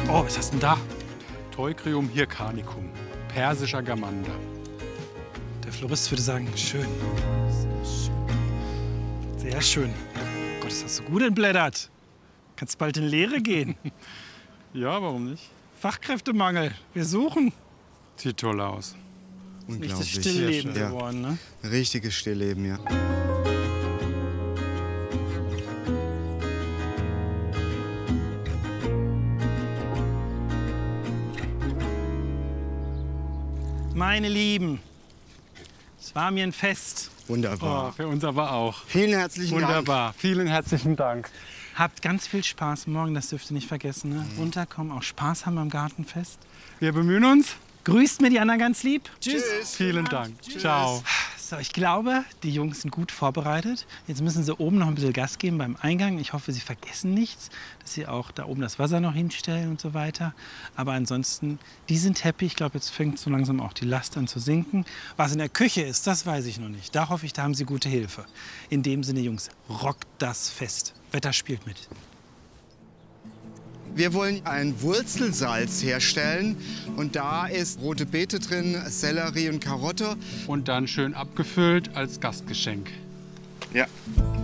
Oh, was hast du denn da? Teucrium hircanicum, persischer Gamander. Der Florist würde sagen, schön. Sehr schön. Oh Gott, das hast du gut entblättert. Kannst bald in Lehre gehen. Ja, warum nicht? Fachkräftemangel. Wir suchen. Sieht toll aus. Nicht das Unglaublich. Stillleben Ja. geworden, ne? Richtiges Stillleben, ja. Meine Lieben, es war mir ein Fest. Wunderbar. Oh, für uns aber auch. Vielen herzlichen Dank. Wunderbar. Vielen herzlichen Dank. Habt ganz viel Spaß morgen, das dürft ihr nicht vergessen. Ne? Runterkommen, auch Spaß haben am Gartenfest. Wir bemühen uns. Grüßt mir die anderen ganz lieb. Tschüss. Vielen Dank. Ciao. So, ich glaube, die Jungs sind gut vorbereitet. Jetzt müssen sie oben noch ein bisschen Gas geben beim Eingang. Ich hoffe, sie vergessen nichts, dass sie auch da oben das Wasser noch hinstellen und so weiter. Aber ansonsten, die sind happy. Ich glaube, jetzt fängt so langsam auch die Last an zu sinken. Was in der Küche ist, das weiß ich noch nicht. Da hoffe ich, da haben sie gute Hilfe. In dem Sinne, Jungs, rockt das Fest. Wetter spielt mit. Wir wollen ein Wurzelsalz herstellen und da ist rote Beete drin, Sellerie und Karotte. Und dann schön abgefüllt als Gastgeschenk. Ja.